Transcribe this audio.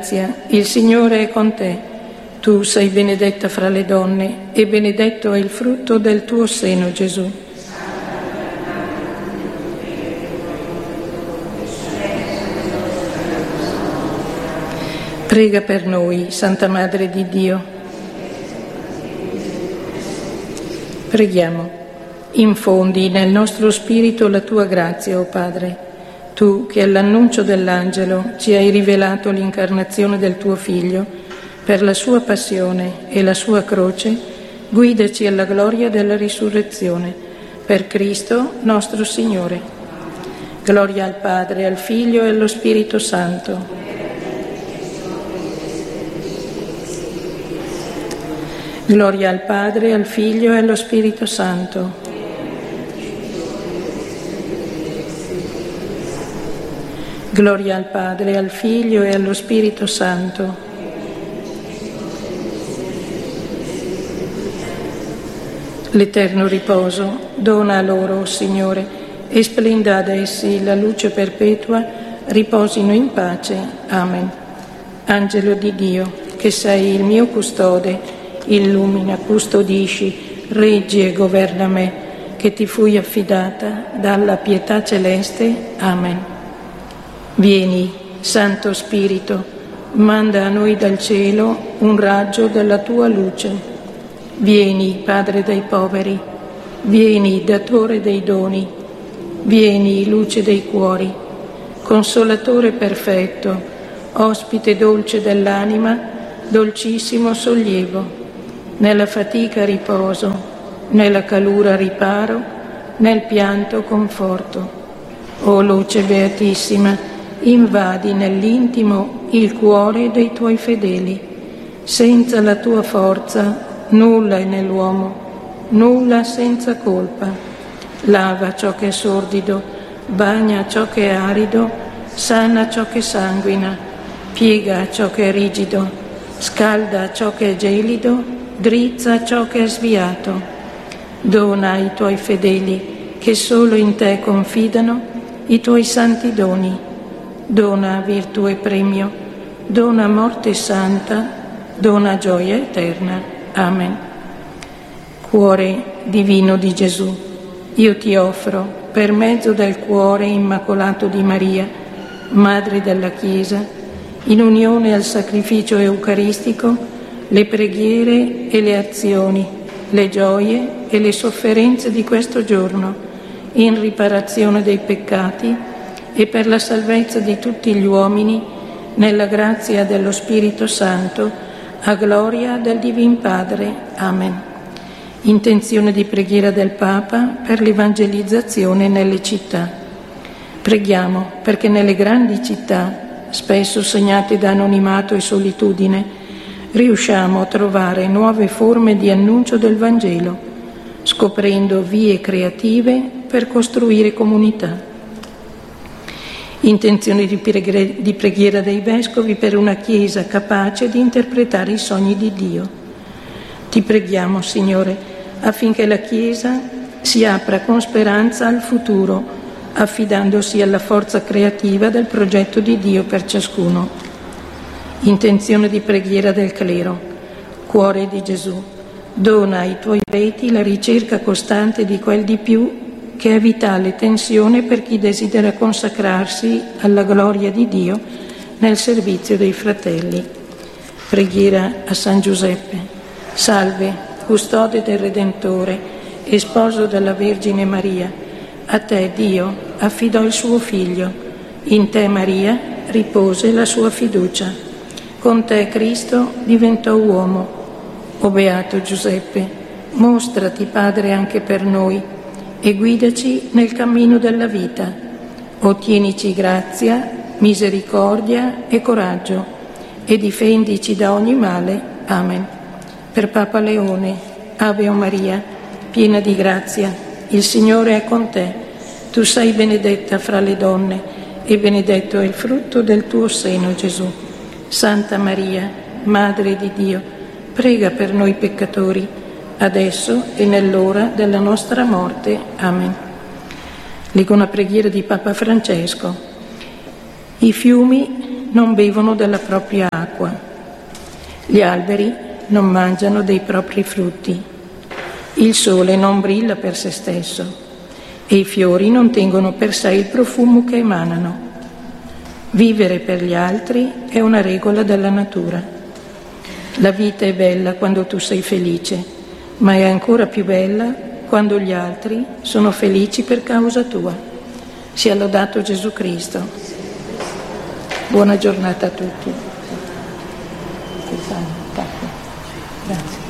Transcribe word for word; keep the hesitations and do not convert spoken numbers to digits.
grazia, il Signore è con te. Tu sei benedetta fra le donne e benedetto è il frutto del tuo seno, Gesù. Prega per noi, Santa Madre di Dio. Preghiamo. Infondi nel nostro spirito la tua grazia, o Padre. Tu che all'annuncio dell'angelo ci hai rivelato l'incarnazione del tuo Figlio, per la sua passione e la sua croce, guidaci alla gloria della risurrezione. Per Cristo nostro Signore. Gloria al Padre, al Figlio e allo Spirito Santo. Gloria al Padre, al Figlio e allo Spirito Santo. Gloria al Padre, al Figlio e allo Spirito Santo. L'eterno riposo dona a loro, Signore, e splenda ad essi la luce perpetua, riposino in pace. Amen. Angelo di Dio, che sei il mio custode, illumina, custodisci, reggi e governa me, che ti fui affidata dalla pietà celeste. Amen. Vieni, Santo Spirito, manda a noi dal cielo un raggio della tua luce. Vieni, Padre dei poveri, vieni, datore dei doni, vieni, luce dei cuori, consolatore perfetto, ospite dolce dell'anima, dolcissimo sollievo, nella fatica riposo, nella calura riparo, nel pianto conforto. O luce beatissima, invadi nell'intimo il cuore dei tuoi fedeli. Senza la tua forza nulla è nell'uomo, nulla senza colpa. Lava ciò che è sordido, bagna ciò che è arido, sana ciò che sanguina, piega ciò che è rigido, scalda ciò che è gelido, drizza ciò che è sviato. Dona ai tuoi fedeli, che solo in te confidano, i tuoi santi doni. Dona virtù e premio, dona morte santa, dona gioia eterna. Amen. Cuore divino di Gesù, io ti offro, per mezzo del cuore immacolato di Maria, Madre della Chiesa, in unione al sacrificio eucaristico, le preghiere e le azioni, le gioie e le sofferenze di questo giorno, in riparazione dei peccati e per la salvezza di tutti gli uomini, nella grazia dello Spirito Santo, a gloria del Divin Padre. Amen. Intenzione di preghiera del Papa per l'evangelizzazione nelle città. Preghiamo perché nelle grandi città, spesso segnate da anonimato e solitudine, riusciamo a trovare nuove forme di annuncio del Vangelo, scoprendo vie creative per costruire comunità. Intenzione di preghiera, di preghiera dei Vescovi per una Chiesa capace di interpretare i sogni di Dio. Ti preghiamo, Signore, affinché la Chiesa si apra con speranza al futuro, affidandosi alla forza creativa del progetto di Dio per ciascuno. Intenzione di preghiera del clero. Cuore di Gesù, dona ai tuoi preti la ricerca costante di quel di più che è vitale tensione per chi desidera consacrarsi alla gloria di Dio nel servizio dei fratelli. Preghiera a San Giuseppe. Salve, custode del Redentore e sposo della Vergine Maria. A te Dio affidò il suo Figlio. In te, Maria, ripose la sua fiducia. Con te Cristo diventò uomo. O beato Giuseppe, mostrati Padre anche per noi e guidaci nel cammino della vita. Ottienici grazia, misericordia e coraggio e difendici da ogni male. Amen. Per Papa Leone, Ave o Maria, piena di grazia, il Signore è con te. Tu sei benedetta fra le donne e benedetto è il frutto del tuo seno, Gesù. Santa Maria, Madre di Dio, prega per noi peccatori, adesso e nell'ora della nostra morte. Amen. Leggo una preghiera di Papa Francesco. I fiumi non bevono della propria acqua. Gli alberi non mangiano dei propri frutti. Il sole non brilla per se stesso e i fiori non tengono per sé il profumo che emanano. Vivere per gli altri è una regola della natura. La vita è bella quando tu sei felice, ma è ancora più bella quando gli altri sono felici per causa tua. Sia lodato Gesù Cristo. Buona giornata a tutti. Grazie.